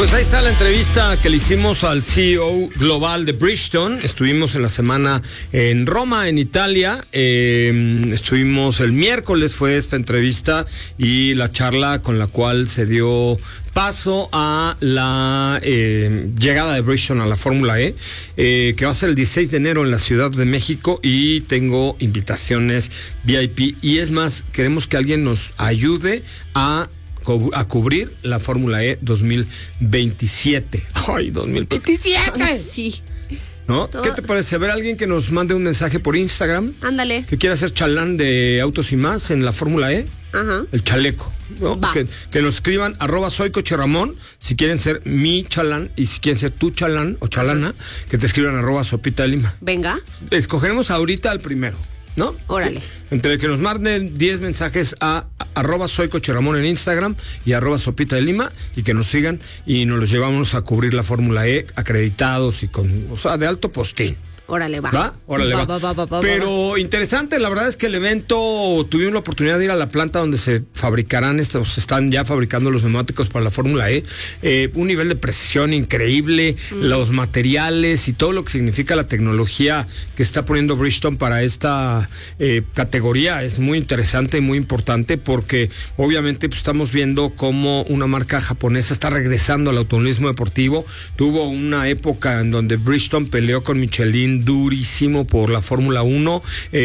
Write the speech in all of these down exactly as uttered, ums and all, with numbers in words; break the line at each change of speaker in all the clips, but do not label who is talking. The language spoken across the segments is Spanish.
Pues ahí está la entrevista que le hicimos al C E O global de Bridgestone. Estuvimos en la semana en Roma, en Italia. Eh, estuvimos el miércoles, fue esta entrevista y la charla con la cual se dio paso a la eh, llegada de Bridgestone a la Fórmula E, eh, que va a ser el dieciséis de enero en la Ciudad de México, y tengo invitaciones V I P. Y es más, queremos que alguien nos ayude a a cubrir la Fórmula E dos mil veintisiete. Ay, dos mil veintisiete.
Sí.
¿No?
Todo...
¿Qué te parece? Ver a alguien que nos mande un mensaje por Instagram.
Ándale.
Que quiera hacer chalán de Autos y Más en la Fórmula E.
Ajá.
El chaleco, ¿no? Que, que nos escriban arroba soy Coche Ramón si quieren ser mi chalán, y si quieren ser tu chalán o chalana, que te escriban arroba Sopita de Lima.
Venga.
Escogeremos ahorita al primero, ¿no?
Órale.
Entre que nos manden diez mensajes a, a arroba soy Coche Ramón en Instagram y arroba Sopita de Lima, y que nos sigan y nos los llevamos a cubrir la Fórmula E acreditados y con, o sea, de alto postín.
Órale, va.
¿Va? Órale, va.
Va, va, va, va.
Pero
va.
interesante, la verdad es que el evento, tuvimos la oportunidad de ir a la planta donde se fabricarán estos, se están ya fabricando los neumáticos para la Fórmula E. Eh, un nivel de precisión increíble, mm. los materiales y todo lo que significa la tecnología que está poniendo Bridgestone para esta eh, categoría es muy interesante y muy importante, porque obviamente pues, estamos viendo cómo una marca japonesa está regresando al automovilismo deportivo. Tuvo una época en donde Bridgestone peleó con Michelin durísimo por la Fórmula uno,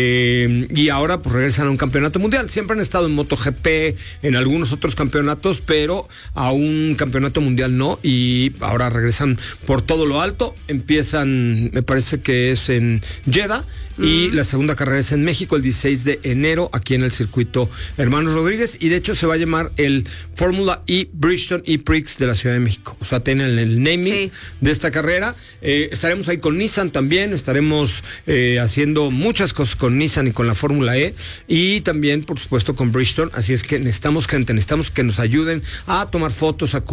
eh, y ahora pues regresan a un campeonato mundial. Siempre han estado en MotoGP, en algunos otros campeonatos, pero a un campeonato mundial no, y ahora regresan por todo lo alto. Empiezan, me parece que es en Jeddah, uh-huh. y la segunda carrera es en México el dieciséis de enero, aquí en el circuito Hermanos Rodríguez, y de hecho se va a llamar el Fórmula E Bridgestone E-Prix de la Ciudad de México. O sea, tienen el naming sí. de esta carrera. Eh, estaremos ahí con Nissan también, estaremos eh, haciendo muchas cosas con Nissan y con la Fórmula E, y también, por supuesto, con Bridgestone. Así es que necesitamos gente, necesitamos que nos ayuden a tomar fotos, a